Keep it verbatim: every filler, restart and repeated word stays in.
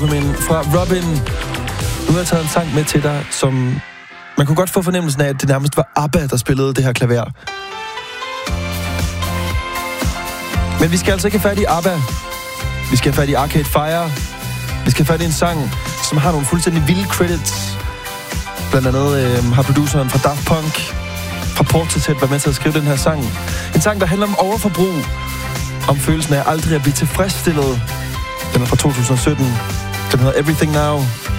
Dopamin fra Robin. Nu har jeg taget en sang med til dig, som man kunne godt få fornemmelsen af, at det nærmest var ABBA, der spillede det her klaver. Men vi skal altså ikke have fat i ABBA. Vi skal have fat i Arcade Fire. Vi skal have fat i en sang, som har nogle fuldstændig vilde credits. Blandt andet øh, har produceren fra Daft Punk, fra Portishead, været med til at skrive den her sang. En sang, der handler om overforbrug. Om følelsen af aldrig at blive tilfredsstillet. Den er fra to tusind og sytten. Den hedder Everything Now.